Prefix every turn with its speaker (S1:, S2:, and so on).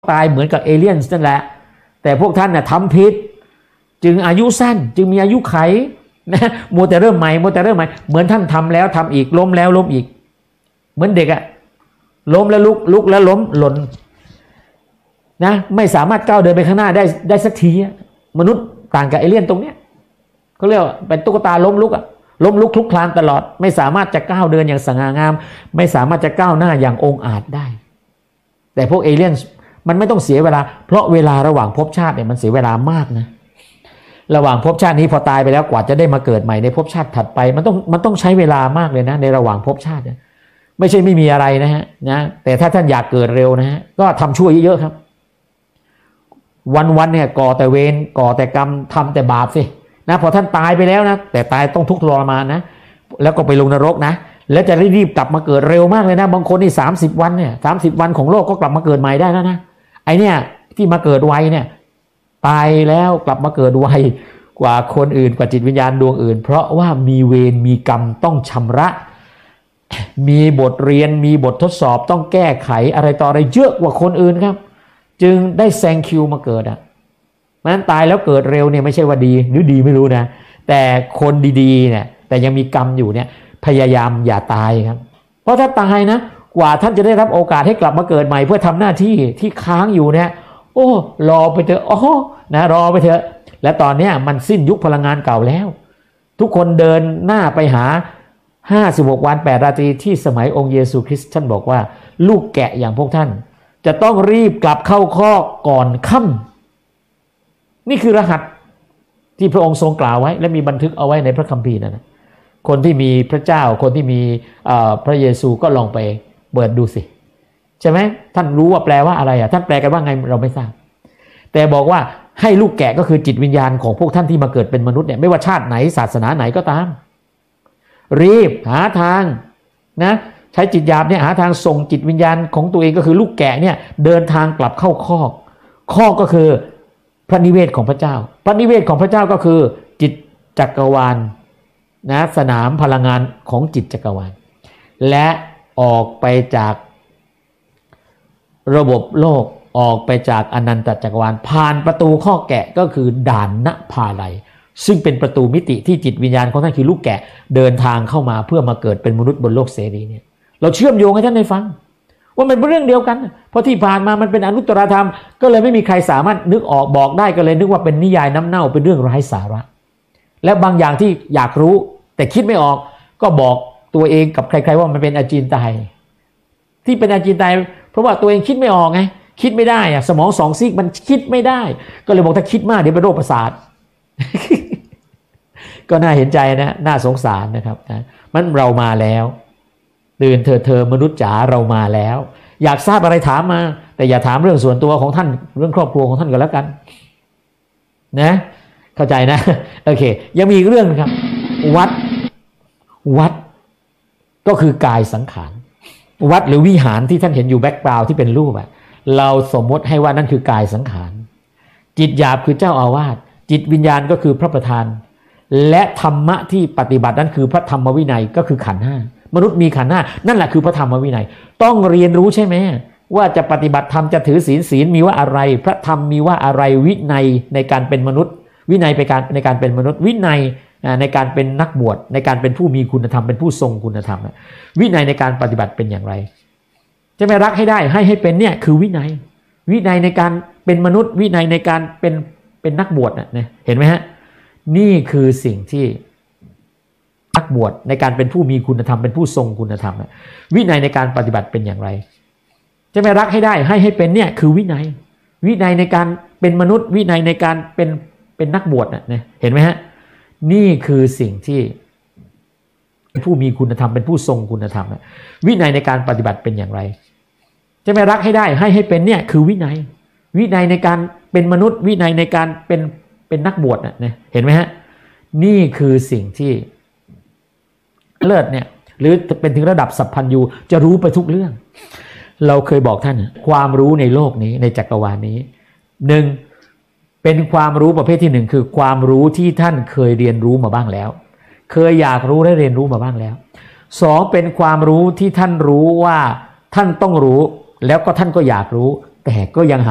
S1: ตายเหมือนกับเอเลี่ยนนั่นแหละแต่พวกท่านน่ะทำผิดจึงอายุสั้นจึงมีอายุไขนะมัวแต่เริ่มใหม่เหมือนท่านทำแล้วทำอีกล้มแล้วล้มอีกเหมือนเด็กอะล้มแล้วลุกแล้วล้มหล่นนะไม่สามารถก้าวเดินไปข้างหน้าได้สักทีมนุษย์ต่างกับเอเลี่ยนตรงเนี้ยเขาเรียกว่าเป็นตุ๊กตาล้มลุกคลุกคลานตลอดไม่สามารถจะก้าวเดินอย่างสง่างามไม่สามารถจะก้าวหน้าอย่างองอาจได้แต่พวกเอเลี่ยนมันไม่ต้องเสียเวลาเพราะเวลาระหว่างภพชาติเนี่ยมันเสียเวลามากนะระหว่างภพชาตินี้พอตายไปแล้วกว่าจะได้มาเกิดใหม่ในภพชาติถัดไปมันต้องใช้เวลามากเลยนะในระหว่างภพชาติเนี่ยไม่ใช่ไม่มีอะไรนะฮะแต่ถ้าท่านอยากเกิดเร็วนะฮะก็ทำชั่วเยอะๆครับวันเนี่ยก่อแต่เวรก่อแต่กรรมทำแต่บาปสินะพอท่านตายไปแล้วนะแต่ตายต้องทุกข์ทรมานนะแล้วก็ไปลงนรกนะแล้วจะรีบกลับมาเกิดเร็วมากเลยนะบางคนนี่30 วันเนี่ย30 วันของโลกก็กลับมาเกิดใหม่ได้แล้วนะไอเนี่ยที่มาเกิดไวเนี่ยตายแล้วกลับมาเกิดไวกว่าคนอื่นกว่าจิตวิญญาณดวงอื่นเพราะว่ามีเวรมีกรรมต้องชำระมีบทเรียนมีบททดสอบต้องแก้ไขอะไรต่ออะไรเยอะกว่าคนอื่นครับจึงได้แซงคิวมาเกิดมันตายแล้วเกิดเร็วเนี่ยไม่ใช่ว่าดีหรือดีไม่รู้นะแต่คนดีๆเนี่ยแต่ยังมีกรรมอยู่เนี่ยพยายามอย่าตายครับเพราะถ้าตายนะกว่าท่านจะได้รับโอกาสให้กลับมาเกิดใหม่เพื่อทำหน้าที่ที่ค้างอยู่เนี่ยโอ้รอไปเถอะนะรอไปเถอะและตอนนี้มันสิ้นยุคพลังงานเก่าแล้วทุกคนเดินหน้าไปหา56 วัน8 ราตรีที่สมัยองค์เยซูคริสต์ท่านบอกว่าลูกแกะอย่างพวกท่านจะต้องรีบกลับเข้าคอกก่อนค่ำนี่คือรหัสที่พระองค์ทรงกล่าวไว้และมีบันทึกเอาไว้ในพระคัมภีร์นะคนที่มีพระเจ้าคนที่มีพระเยซูก็ลองไปเปิดดูสิใช่ไหมท่านรู้ว่าแปลว่าอะไรท่านแปลกันว่าไงเราไม่ทราบแต่บอกว่าให้ลูกแกะก็คือจิตวิญญาณของพวกท่านที่มาเกิดเป็นมนุษย์เนี่ยไม่ว่าชาติไหนศาสนาไหนก็ตามรีบหาทางนะใช้จิตหยาบเนี่ยหาทางส่งจิตวิญญาณของตัวเองก็คือลูกแกะเนี่ยเดินทางกลับเข้าคอกก็คือพระนิเวศของพระเจ้าพระนิเวศของพระเจ้าก็คือจิตจักรวาลนะสนามพลังงานของจิตจักรวาลและออกไปจากระบบโลกออกไปจากอนันตจักรวาลผ่านประตูข้อแกะก็คือด่านณภาลัยซึ่งเป็นประตูมิติที่จิตวิญญาณของท่านคือลูกแกะเดินทางเข้ามาเพื่อมาเกิดเป็นมนุษย์บนโลกเสรีเนี่ยเราเชื่อมโยงให้ท่านได้ฟังว่ามันเป็นเรื่องเดียวกันเพราะที่ผ่านมามันเป็นอนุตตรธรรมก็เลยไม่มีใครสามารถนึกออกบอกได้ก็เลยนึกว่าเป็นนิยายน้ำเน่าเป็นเรื่องไร้สาระและบางอย่างที่อยากรู้แต่คิดไม่ออกก็บอกตัวเองกับใครๆว่ามันเป็นอาจีนไตที่เป็นอาจีนไตเพราะว่าตัวเองคิดไม่ออกไงคิดไม่ได้สมอง2 ซีกมันคิดไม่ได้ก็เลยบอกถ้าคิดมากเดี๋ยวเป็นโรคประสาท ก็น่าเห็นใจนะน่าสงสารนะครับมันเรามาแล้วตื่นเธอมนุษย์จ๋าเรามาแล้วอยากทราบอะไรถามมาแต่อย่าถามเรื่องส่วนตัวของท่านเรื่องครอบครัวของท่านก็แล้วกันนะเข้าใจนะโอเคยังมีอีกเรื่องนึงครับวัดก็คือกายสังขารวัดหรือวิหารที่ท่านเห็นอยู่แบ็คกราวด์ที่เป็นรูปเราสมมติให้ว่านั่นคือกายสังขารจิตหยาบคือเจ้าอาวาสจิตวิญญาณก็คือพระประธานและธรรมะที่ปฏิบัตินั้นคือพระธรรมวินัยก็คือขันธ์ 5มนุษย์มีขันธ์ 5นั่นแหละคือพระธรรมวินัยต้องเรียนรู้ใช่ไหมว่าจะปฏิบัติธรรมจะถือศีลมีว่าอะไรพระธรรมมีว่าอะไรวินัยในการเป็นมนุษย์วินัยในการเป็นมนุษย์วินัยในการเป็นนักบวชในการเป็นผู้มีคุณธรรมเป็นผู้ทรงคุณธรรมวินัยในการปฏิบัติเป็นอย่างไรจะไม่รักให้ได้ให้เป็นเนี่ยคือวินัยในการเป็นมนุษย์วินัยในการเป็นนักบวชนะเห็นไหมฮะนี่คือสิ่งที่นักบวชในการเป็นผู้มีคุณธรรมเป็นผู้ทรงคุณธรรมวินัยในการปฏิบัติเป็นอย่างไรจะไม่รักให้ได้ให้เป็นเนี่ยคือวินัยในการเป็นมนุษย์วินัยในการเป็นนักบวชนะเห็นไหมฮะนี่คือสิ่งที่ผู้มีคุณธรรมเป็นผู้ทรงคุณธรรมวินัยในการปฏิบัติเป็นอย่างไรจะไม่รักให้ได้ให้เป็นเนี่ยคือวินัยในการเป็นมนุษย์วินัยในการเป็นนักบวชนะเห็นไหมฮะนี่คือสิ่งที่เลิศเนี่ยหรือเป็นถึงระดับสัพพัญญูจะรู้ไปทุกเรื่องเราเคยบอกท่านความรู้ในโลกนี้ในจักรวาลนี้1เป็นความรู้ประเภทที่1คือความรู้ที่ท่านเคยเรียนรู้มาบ้างแล้วเคยอยากรู้และเรียนรู้มาบ้างแล้ว2เป็นความรู้ที่ท่านรู้ว่าท่านต้องรู้แล้วก็ท่านก็อยากรู้แต่ก็ยัง